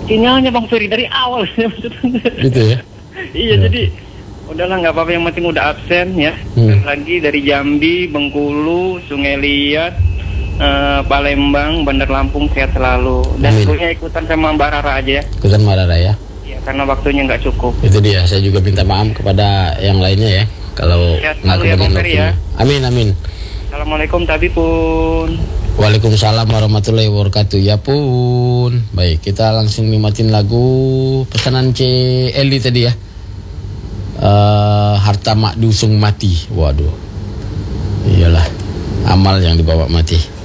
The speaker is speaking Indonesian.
sinyalnya Bang Ferry dari awal. Gitu ya. Iya, jadi udahlah nggak apa-apa, yang penting udah absen ya. Lagi dari Jambi, Bengkulu, Sungai Liat, Palembang, Bandar Lampung, sehat selalu. Dan tentunya ikutan sama Mbak Rara aja ya. Ikutan Mbak Rara ya. Iya, karena waktunya nggak cukup. Itu dia, saya juga minta maaf kepada yang lainnya ya, kalau nggak kebagian waktunya. Amin, amin. Assalamualaikum tadi pun. Waalaikumsalam warahmatullahi wabarakatuh. Ya pun. Baik, kita langsung nikmatin lagu pesanan C. Eli tadi ya. Harta mak dusung mati. Waduh. Iyalah, amal yang dibawa mati.